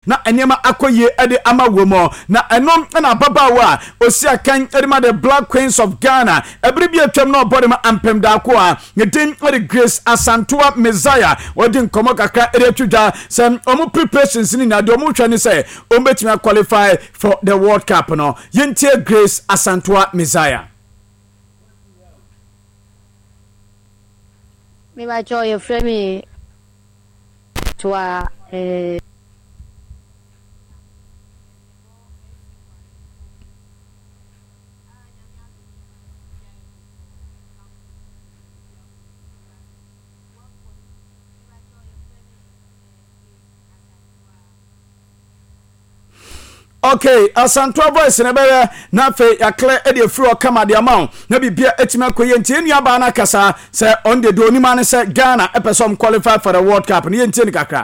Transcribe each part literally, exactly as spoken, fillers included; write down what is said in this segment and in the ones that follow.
na enema akoye ede ama womo na enom na babawa osia kan edema the Black Queens of Ghana ebri bi atwam na obode ma ampem da ko a yedin ode Grace Asantua Messiah wodi nkomo kakra ede twudwa sem omu preparations ni na de omu hwani say ombetimi qualify for the World Cup no yentie Grace Asantua Messiah. Me ma joy of me to a eh Okay, Asantua voice na bere na fe yakle e de free kama de amount na bibia etima koye ntie nua ba na kasa se on the do ni man se Ghana e person qualify for the World Cup ni ntie ni kakra.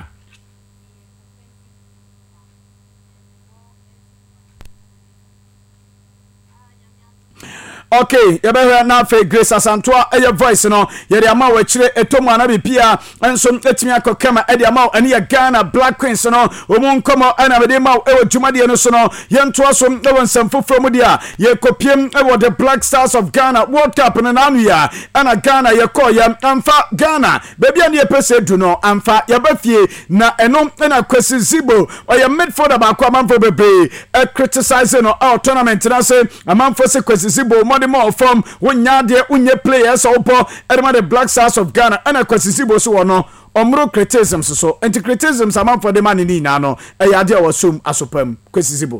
Okay, ya be na fe Grace Asantua e voice no ye de ama wa kire etomu ana bibia enso etimi akokama e de ama ani ya Ghana Black Queens no omun komo ana be de ma e wodwumade no so no ye nto aso e wonsam foforo mu dia ye kopiem e wo the Black Stars of Ghana World Cup no na anu ya ana Ghana ye ko ye amfa Ghana baby ani e pese du no amfa ye bafie na eno na Kwesi Zibo o ye midfielder ba ko amanfo bebe e criticize no our tournament na say amanfo se Kwesi Zibo more from wonya de unye players opo edema the Black Stars of Ghana and Kwesi Zibo so no omro criticism so anti criticism am for the man ni na no e ya de wasum asopam Kwesi Zibo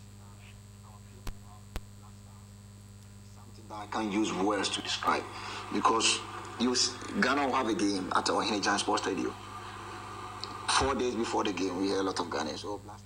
something that I can't use words to describe because you Ghana will have a game at our Ohene Sports Stadium four days before the game. We hear a lot of Ghanaians so blast.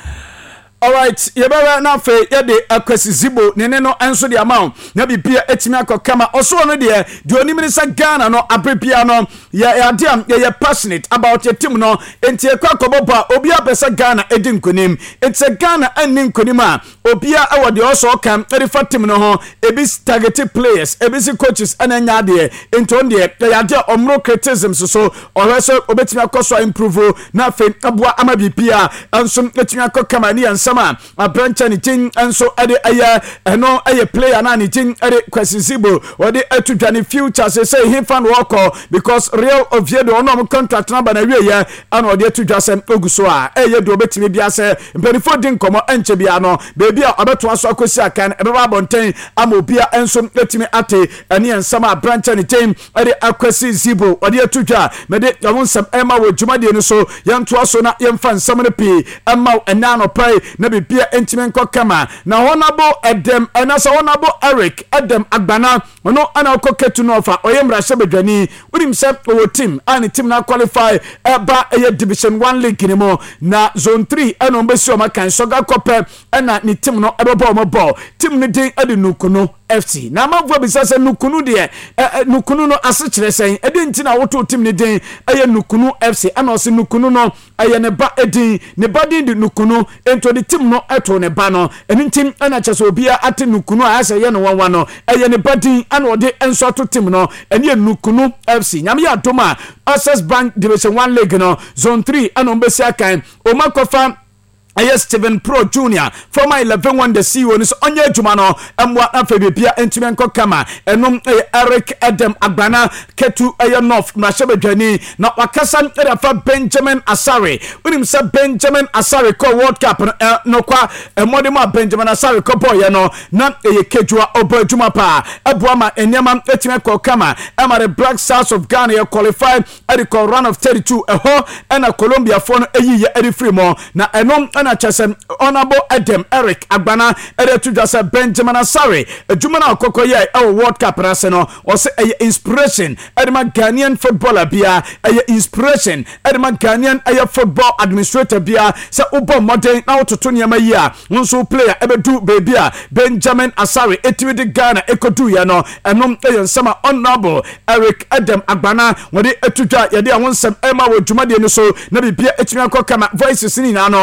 All right, ye bewe na fe ye de Kwesi Zibo nene no enso de amount na bibia etimi akokama oso no de de onimini sa Ghana no abrepia no ye ade am ye passionate about your team no enti ekwa koboba obi apesa Ghana edi nkonim it's a Ghana anin nkonim a obia e wode oso kam e fa team no ho ebi targeted players ebi si coaches ananya de enti on de ye ade omro criticism so ohweso obetimi akoso improve na fe aboa ama bibia enso etimi akokama ni ansa a branch ni tin enso ade aya eno aye player na ni tin ade Kwesi Zibo ode atudwane future say say he fan work because Real Oviedo ono contract na ba na wie ya ana ode atudwasem oguso a eye do betimi bia say mpanifo din komo enche bia no bebi a obeto aso akosi akan ebe ba bonten ama obia enso etimi ate ene ensama a branch ni tin ade Kwesi Zibo ode atudwa mede yawonsam ema wo dwumade ni so yanto aso na yemfa nsam ne pi ema ena no pai na bibia entimen kokama na honabo edem enasa honabo Eric edem agbana ono ana koketu no fa oyemra shebedwani unim se o team ani team na qualify eba eye division one league ni mo na zone three eno mbesi o makan soga kope ena ni team no ebebo mo ball team ni din ade nukuno F C na mavwa bisase nukunu de nukunu no asechire sen ede nti na woto team ni din eye nukunu F C ana ose nukunu no eye ne ba edin ne ba din de nukunu ento de team no eto ne ba no eni team ana chese obia ate nukunu a ase ye no wanwa no eye ne ba din ana ode enso to team no eni nukunu F C nyame ya doma Access Bank Division one league no zone three ana mbesi akan o makofa Yes, Steven Pro Junior former eleven one the C E O is onye adwuma no emwa afa bibia entimenko kama enum Eric Edem Agbana ketu eye North Mashebedwani na wakasa erafa Benjamin Asare unim se Benjamin Asare ko World Cup no kwa emodema Benjamin Asare ko boy no na eye kedua obo adwuma pa eboa ma enyama entimenko kama ema the Black Stars of Ghana qualify at the run of thirty-two eho ena Colombia phone eyi eri free mo na enum na chesem honorable Edem Eric Agbana ere to just Benjamin Asare adwuma na okokoye e World Cup rase no o se e inspiration edema Ghanaian footballer bia e inspiration edema Ghanaian e football administrator bia se ubo modern na ototo niam yi a nso player ebedu baby a Benjamin Asare etimi de Ghana ekodu ye no enom e nsema honorable Eric Edem Agbana wode etudwa ye de awonsem ema wo dwuma de no so na bibia etimi akokama voices ni na no nyame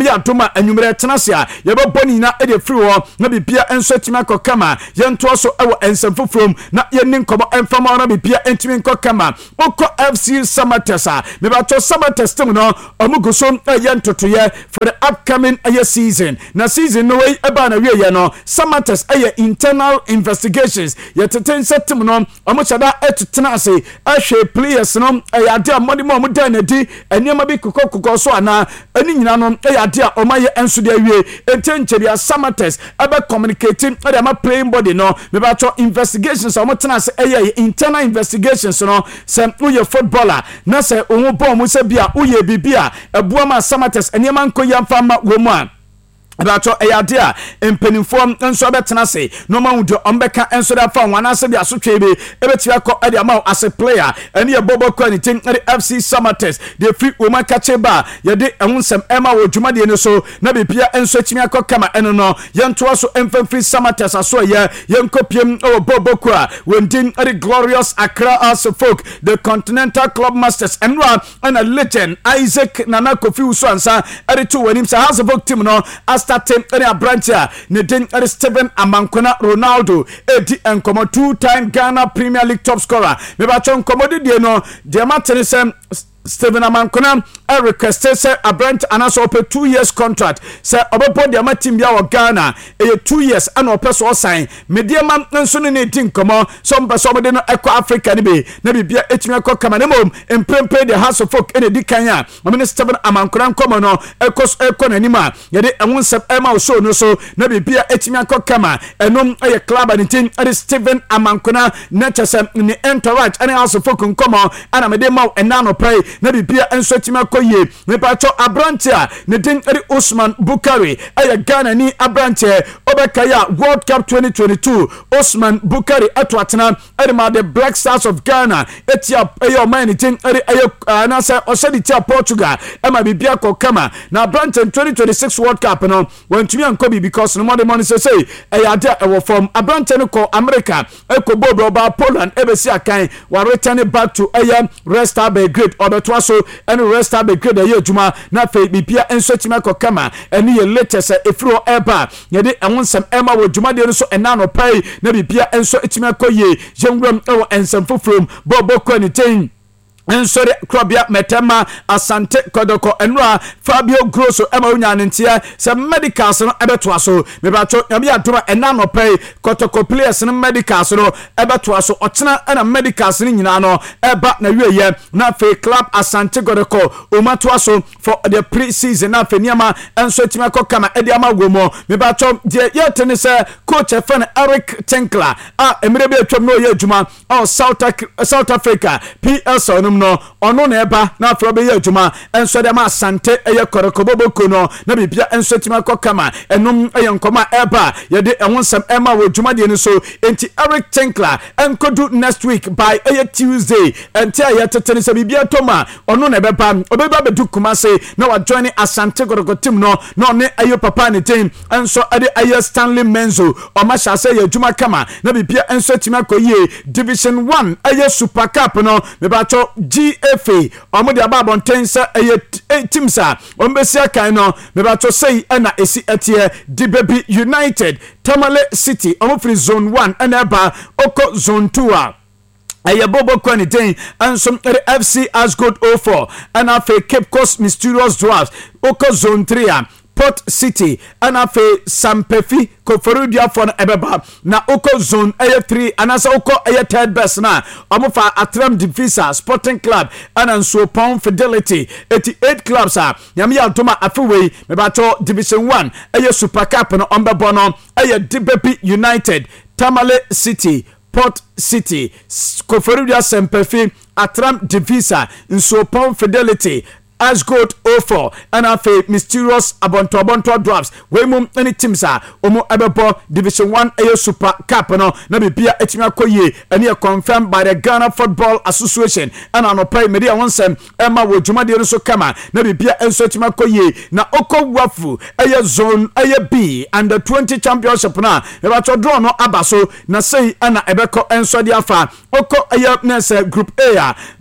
adoma anwumere tenase a yɛbɛbɔ ni na ɛde free ho na bibia enso atimi akɔkama yɛnto so ɛwɔ ensɛm fofrom na yɛni nkɔmɔ ɛmfama na bibia entimi nkɔkama okɔ F C Samatters a mebato Samatters tim no ɔmugu so ɛyɛ ntotoyɛ for the upcoming ɛyɛ season na season no way ɛba na wie yɛ no Samatters ɛyɛ internal investigations yɛtete nsɛ tim no ɔmo kyada ɛtetena ase ahwɛ players no ɛyɛ ade a mɔde ma ɔmo dan na di ɛnneɛma bi kokɔ kokɔ so ana ɛni nyina no ɛyɛ ade a ɔmo ayɛ enso de awie entenkyɛbia Samatters ɛbɛ communicating ɛde ama playing body no mebato investigations ɔmo tena ase ɛyɛ internal investigations no sɛ woyɛ footballer na sɛ ɔmo bɔ ɔmo sɛ bia woyɛ bibia ɛboa ma Samatters ɛnneɛma nkɔ yɛmfa ma wɔ mu a abacho eyade a empenimfo enso abetena se no ma wudo ombeka enso da fa wana se bi asotwe be ebeti akọ ade ama as a player ene ye bobo kwa ni tin ade F C Samatters de free woman kache ba ye de ehunsem ema wo dwuma de ne so na bibia enso atimi akọ kama eno no ye nto so emfam free Samatters aso ye ye nkopiem o bobo kwa wendin ade Glorious Accra as folk the Continental Club Masters enwa and a legend Isaac Nana Kofi Usuansa ade to wanim sa house folk team no as starting any a branch ne din er Steven Amankona Ronaldo edi enkomo two time Ghana Premier League top scorer me ba chon komodi de no de matene sem Steven Amankona a requested say a branch and also pay two years contract say obepo de amatim bia wo Ghana e two years and ope so sign media man nso ne tin komo some person de no ekọ Africa ne be na bibia etimi ekọ kama ne mom emprempe the house of folk ene di kan ya o Steven Amankona komo no ekọ ekọ nanima ye de enwon sep ema so no so na bibia etimi ekọ kama enom eye club and tin ade Steven Amankona na chese ne entourage and house of folk komo ana me de ma enano pray na bibia enso tima koye me pacho abrantia ne din eri Usman Bukari aya Ghana ni abrantia obekaya World Cup twenty twenty-two Usman Bukari atwatena eri ma the Black Stars of Ghana etia ayo man tin eri ayo na say osedi tia Portugal ema bibia ko kama na abrantia twenty twenty-six World Cup no wantumi ankobi because no more money say say aya dia ewo from abrantia no ko America eko bobo ba Poland ebesi akan wa return back to aya Resta Belgrade to so and rest up a good year juma na fe bibia enso tima ko kama eni ye latest efro eba ye de enwon sam ema wo juma de so ena no pai na bibia enso tima ko ye jengwam ewo ensam fofrom bobo ko ni ten ensore krobia metema Asante Kodoko enra Fabio Grosso ema unya ntia se medicals no ebeto aso mebacho yami adoma ena no pay Kotoko players no medicals no ebeto aso otena na medicals ni nyina no eba na wieye na fe club Asante Kodoko omato aso for the pre-season na fe niama enso tima kokama edi ama gomo mebacho de yetene se coach efen Eric Tenkler a emirebe atwam no ye adwuma o South South Africa P S no no ono na eba na afro be adwuma enso de ma Asante eye korokoboboko no na bibia enso tima kokama enum eye nkoma eba ye de enwonsam ema wo adwuma de ni so enti Eric Tenkler enkodu next week by eye Tuesday enti aye tetene se bibia toma ono na beba obeba bedu Kumase na wa join Asante Koroko team no no ne aye papa ne team enso ade aye Stanley Menzo o ma sha se ye adwuma kama na bibia enso tima koye Division one aye Super Cup no mebacho G F A omo de ababon tensa eye teams a ombesia kan no mebacho sei na esi etie di baby United Tamale City omo free zone one and eba oko zone two a aye bobo kwani den ansom F C Asgod oh four and afa Cape Coast Mysterious Dwarfs oko zone three a Port City and afa Sampefi Koforudia for ebeba na oko zone A three and as oko A third best na omofa Atram Divisa Sporting Club and anso Pound Fidelity eighty-eight clubs are nyame adoma afiwe mebacho Division one A Super Cup no ombebo no A Dibepi United Tamale City Port City Koforudia Sampefi Atram Divisa nso Pound Fidelity Asgod oh four and afa Mysterious Abonto Abonto Dwarfs we mum any teams are omo ebebo Division one A Super Cup no na bibia etimi akoye ene e confirmed by the Ghana Football Association and anopai media wonsem ema wo dwumade so kama na bibia enso etimi akoye na okowwafu eye zone eye B under twenty championship na e ba to draw no abaso na sei ana ebeko enso de afa oko eye nese group A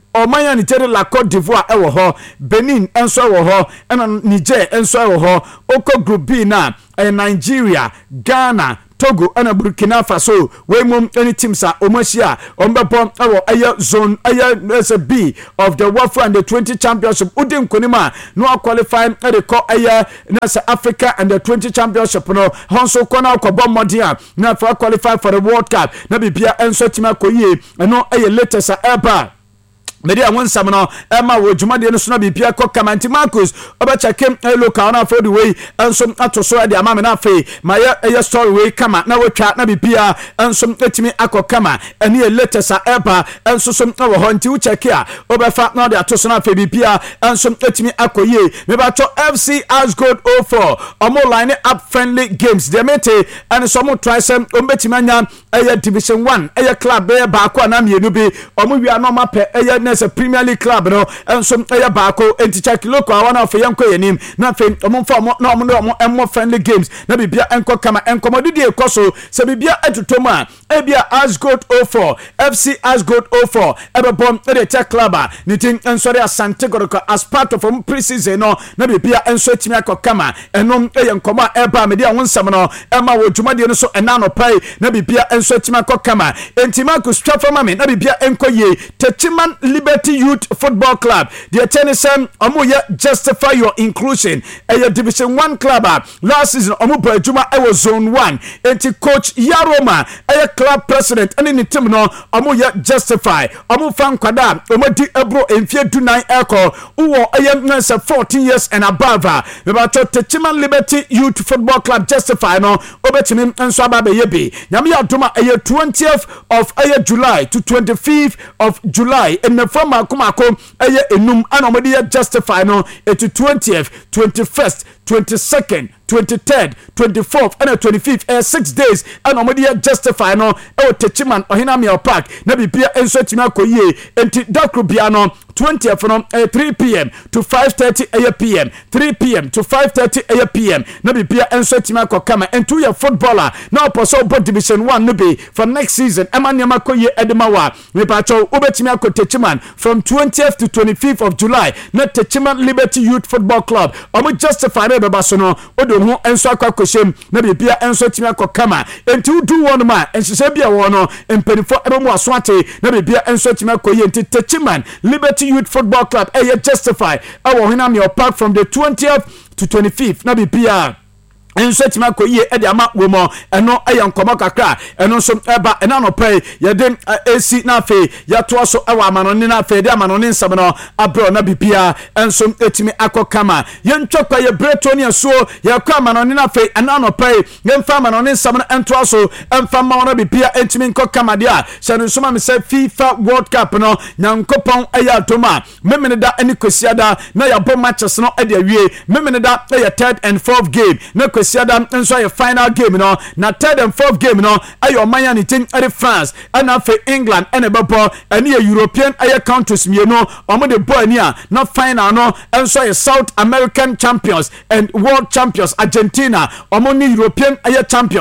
Omanya Nigeria la Côte d'Ivoire ewo ho Benin enso ewo ho ena Niger enso ewo ho oko group B na eh, Nigeria Ghana Togo and Burkina Faso we mum any teams are Omosia Ombepom ewo eye zone eye as a B of the World Under twenty Championship Udim Konima no qualify at the call eye Nasa Africa and the twenty Championship no Honso Kona Kobom Modia na for qualify for the World Cup na bibia enso tima koye no eye latest eba media won samno ema wo dwumade no so na bibia ko kamanti Marcus obacha kem local na for the way enso atoso de amame na fe maye eye story way kama na wotwa na bibia enso etimi akokama ene latest eba enso so wo honti ucheke a obefa na de atoso na fe bibia enso etimi akoye me ba to F C Asgold oh four omo line up friendly games de mete and so mo try sem ombetimi anya eye division one eye club be ba ko na mienu bi omo wi anoma pe eye as a Premier League club no and some aya baako enti check local one of yanko yanim na fe omo fa omo na omo omo friendly games na bibia enko kama enkomodidi ekoso se bibia etutoma ebia Asgold oh four F C Asgold oh four ebebom e check club ni tin ensori Asante Kotoko as part of um pre-season no na bibia enso etimi akokama enom eye nkoma eba media wonsam no ema wo dwumade no so enano pai na bibia enso etimi akokama enti Marcus Twafama me na bibia enko ye Techiman Liberty Youth Football Club the tennisem omo ye justify your inclusion a division one club last season omo bajuma e was zone one enti coach Yaroma a club president and in team no omo ye justify omo fan kwada omo di ebro enfie dunai eko uwo ayem fourteen years and above me ba to Techiman Liberty Youth Football Club justify no obetimi enso ababe yebe nyame adoma a twentieth of a July to twenty-fifth of July in the from Makumako eye enum anomodi justify no to twentieth twenty-first twenty-second twenty-third twenty-fourth and twenty-fifth uh, six days and omodi justify no e Techiman Ohinamia Park na bibia enso timi akoye enti dakro bia no twentieth from uh, three p.m. to five thirty p.m. three p.m. to five thirty p.m. na bibia enso timi akokama entu ya footballer na oposo bo division one no be for next season emaniama koye edemawa we pacho obetimi akotechiman from twentieth to twenty-fifth of July na Techiman Liberty Youth Football Club omo justify na beba so no odo ho enso akwakweshem na bibia enso timi akokama enti udu won ma ensese bia won no empenifo ebemu asoate na bibia enso timi akoye enti Techiman Liberty Youth Football Club eye justify awo hina me park from the twentieth to twenty-fifth na bibia enso tima koye e de ama womo eno eye nkomo kakra eno so eba ena no pay ye de ac na fe ya to so ewa amanoni na fe de amanoni nsam no abro na bibia enso etimi akokama ye ntwakwa ye bretonia so ye kwa amanoni na fe ena no pay ye mfa amanoni nsam no ento so emfa ma na bibia etimi nkokama dia se no so ma me se FIFA World Cup no nyankopon eye atoma memene da eni kwesiada na ya bo matches no e de awie memene da eye third and fourth game na kwesiada nso ye final game no na third and fourth game no ayo manya ni team at France and for England and ebebo any European aye countries me no omo de boy ni a na final no nso ye South American champions and world champions Argentina omo ni European aye champions